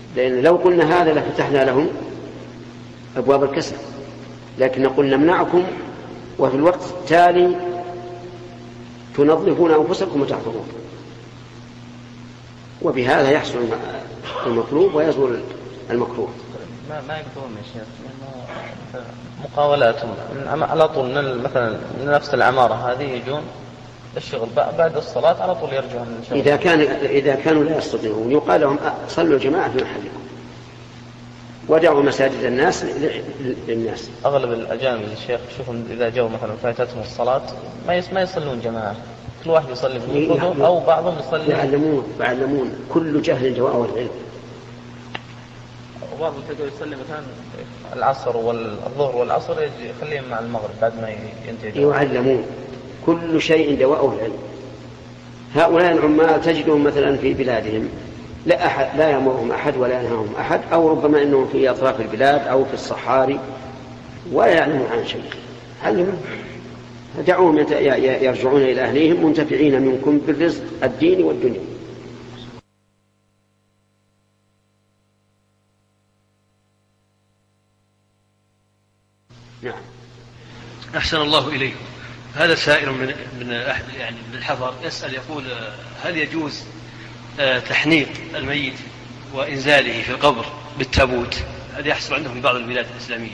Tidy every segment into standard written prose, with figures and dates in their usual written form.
لأن لو قلنا هذا لفتحنا لهم أبواب الكسل، لكن نقول نمنعكم وفي الوقت التالي تنظفون أنفسكم وتحفظون، وبهذا يحصل المطلوب ويزول المكروه. ما يكتبون يا شيخ مقاولاتهم على طول مثلا من نفس العمارة هذه يجون الشغل بعد الصلاة على طول يرجعون الشغل. إذا كانوا لا يستطيعون يقال لهم صلوا الجماعة في محلكم ودعوا مساجد الناس للناس. أغلب الأجانب الشيخ شوفهم إذا جو مثلا فاتتهم الصلاة ما يصلون جماعة، كل واحد يصلي بمفرده أو بعضهم يصلي. يعلمون كل جهل جواء العلم. وبعضهم تقول يصلي مثلا العصر والظهر والعصر يخليهم مع المغرب بعد ما ينتهي. يعلمون كل شيء جواء العلم. هؤلاء العمال تجدهم مثلا في بلادهم لا يأمرهم أحد ولا ينهاهم أحد، أو ربما أنهم في أطراف البلاد أو في الصحاري ولا يعلمون عن شيء. علموا دعوهم يرجعون إلى أهليهم منتفعين منكم بالرزق الديني والدنيا. نعم. أحسن الله إليكم. هذا سائل من أحد يعني من الحضر يسأل يقول هل يجوز تحنيط الميت وإنزاله في القبر بالتابوت؟ هذا يحصل عندهم في بعض البلاد الإسلامية.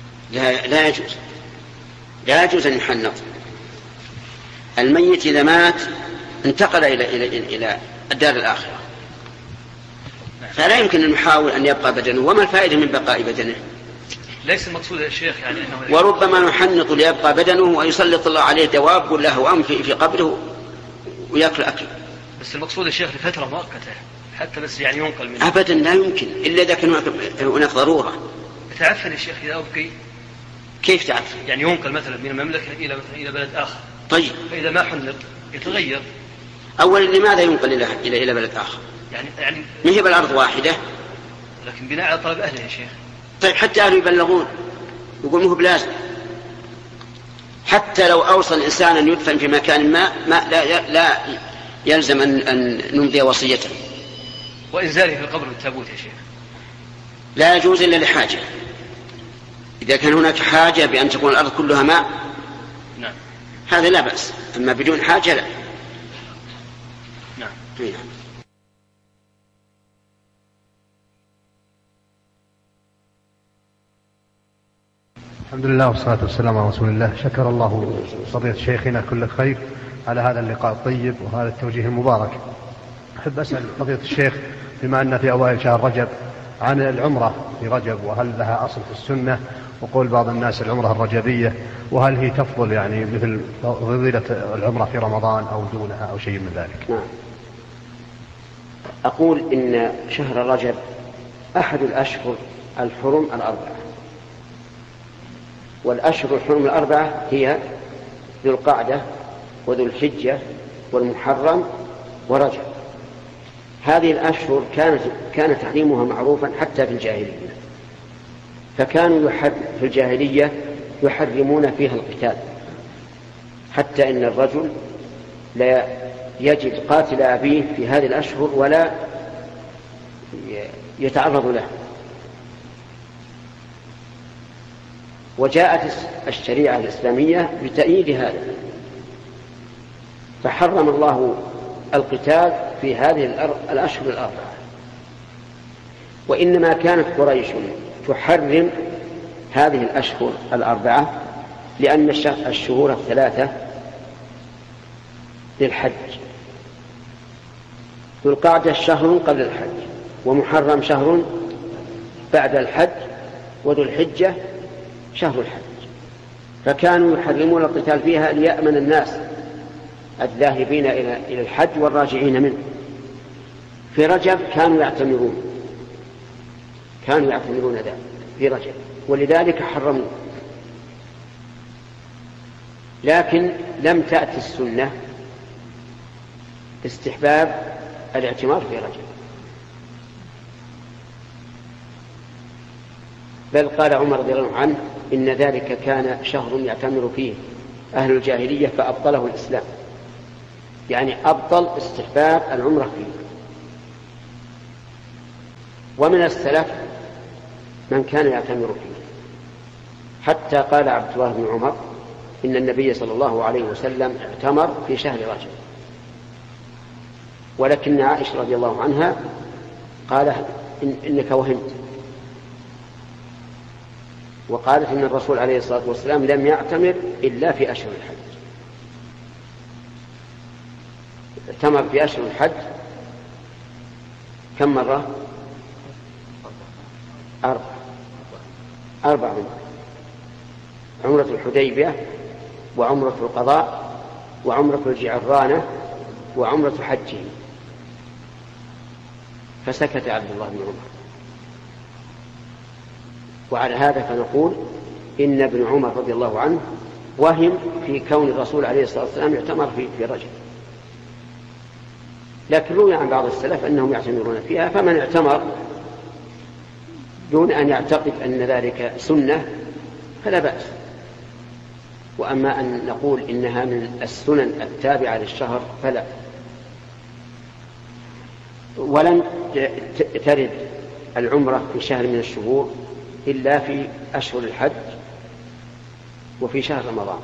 لا يجوز أن يحنط الميت. إذا مات انتقل إلى الدار الآخرة، فلا يمكن أن نحاول أن يبقى بدنه، وما الفائدة من بقاء بدنه؟ ليس المقصود يا شيخ يعني أنه وربما نحنط ليبقى بدنه ويسلط الله عليه دواب وله أم في قبره ويأكل أكل. بس المقصود يا شيخ لفترة مؤقتة حتى بس يعني ينقل منه. أبدا لا يمكن إلا إذا كان هناك ضرورة. تعفن يا شيخ إذا أبقي. كيف تعفن؟ يعني ينقل مثلا من المملكة إلى بلد آخر. طيب فإذا ما حنط يتغير. أولا لماذا ينقل إلى بلد آخر؟ يعني ما هي بالأرض واحدة، لكن بناء على طلب أهله يا شيخ. طيب حتى أهله يبلغون يقول مو بلازم. حتى لو أوصى الإنسان أن يدفن في مكان ما لا يلزم أن نمضي وصيته. وإنزاله في القبر بالتابوت يا شيخ لا يجوز إلا لحاجة. إذا كان هناك حاجة بأن تكون الأرض كلها ماء نعم هذا لا بأس، أما بدون حاجة لا. نعم. الحمد لله والصلاة والسلام على رسول الله. شكر الله فضيلة شيخنا كل خير على هذا اللقاء الطيب وهذا التوجيه المبارك. أحب أسأل فضيلة الشيخ بما أن في أوائل شهر رجب عن العمرة في رجب، وهل لها أصل في السنة؟ وقول بعض الناس العمرة الرجبية، وهل هي تفضل يعني مثل فضيلة العمرة في رمضان أو دونها أو شيء من ذلك؟ نعم. أقول إن شهر رجب أحد الأشهر الحرم الأربعة، والأشهر الحرم الأربعة هي ذو القعدة وذو الحجة والمحرم ورجب. هذه الأشهر كان تحريمها معروفا حتى في الجاهلية، فكانوا في الجاهلية يحرمون فيها القتال، حتى إن الرجل لا يجد قاتل أبيه في هذه الأشهر ولا يتعرض له. وجاءت الشريعة الإسلامية بتأييد هذا، فحرم الله القتال في هذه الأشهر الأربعة. وإنما كانت قريش تحرم هذه الأشهر الأربعة لأن الشهور الثلاثة للحج. ذو القعدة شهر قبل الحج، ومحرم شهر بعد الحج، وذو الحجة شهر الحج، فكانوا يحرمون القتال فيها ليأمن الناس الذاهبين إلى الحج والراجعين منه. في رجب كانوا يعتمرون ذلك في رجب، ولذلك حرموا. لكن لم تأتي السنة استحباب الاعتمار في رجب، بل قال عمر رضي الله عنه إن ذلك كان شهر يعتمر فيه أهل الجاهلية فأبطله الإسلام، يعني أبطل استحباب العمرة فيه. ومن السلف من كان يعتمر فيه، حتى قال عبد الله بن عمر إن النبي صلى الله عليه وسلم اعتمر في شهر رجب، ولكن عائشة رضي الله عنها قال إنك وهمت، وقالت إن الرسول عليه الصلاة والسلام لم يعتمر إلا في أشهر الحج. اعتمر في أشهر الحج كم مرة؟ 4 عمرة الحديبية، وعمرة القضاء، وعمرة الجعرانة، وعمرة حجه. فسكت عبد الله بن عمر. وعلى هذا فنقول إن ابن عمر رضي الله عنه وهم في كون الرسول عليه الصلاة والسلام يعتمر في رجب، لكن روي عن بعض السلف أنهم يعتمرون فيها، فمن اعتمر دون أن يعتقد أن ذلك سنة فلا بأس. وأما أن نقول إنها من السنن التابعة للشهر فلا. ولم ترد العمرة في شهر من الشهور إلا في أشهر الحج وفي شهر رمضان.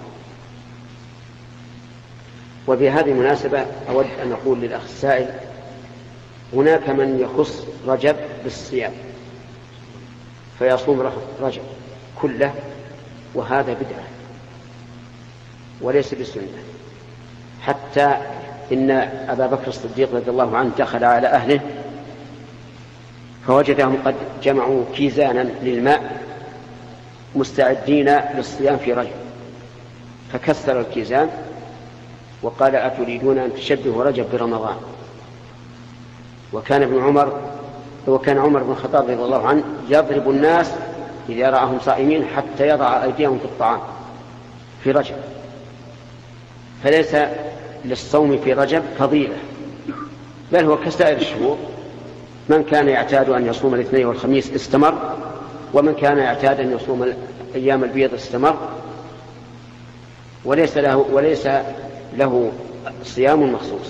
وبهذه المناسبة أود أن أقول للأخ السائل: هناك من يخص رجب بالصيام فيصوم رجب كله، وهذا بدعة وليس بسنة. حتى إن أبا بكر الصديق رضي الله عنه دخل على أهله فوجدهم قد جمعوا كيزانا للماء مستعدين للصيام في رجب، فكسر الكيزان وقال: أتريدون أن تشبهوا رجب برمضان؟ وكان عمر بن الخطاب رضي الله عنه يضرب الناس إذا رآهم صائمين حتى يضع أيديهم في الطعام في رجب. فليس للصوم في رجب فضيلة، بل هو كسائر الشهور. من كان يعتاد أن يصوم الاثنين والخميس استمر، ومن كان يعتاد أن يصوم أيام البيض استمر، وليس له صيام مخصوص.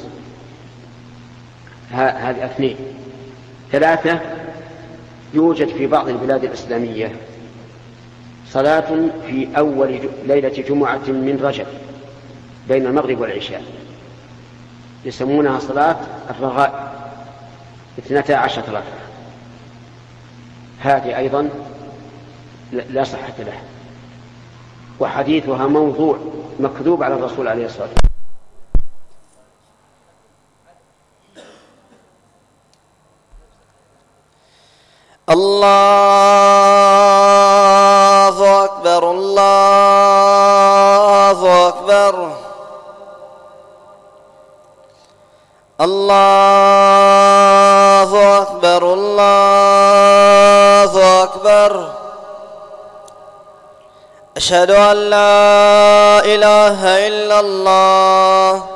هذه 2. 3. يوجد في بعض البلاد الإسلامية صلاة في أول ليلة جمعة من رجب بين المغرب والعشاء يسمونها صلاة الرغائب 12 ركعة. هذه أيضا لا صحة لها، وحديثها موضوع مكذوب على الرسول عليه الصلاة والسلام. الله أكبر الله أكبر الله أكبر الله أكبر. أشهد أن لا إله إلا الله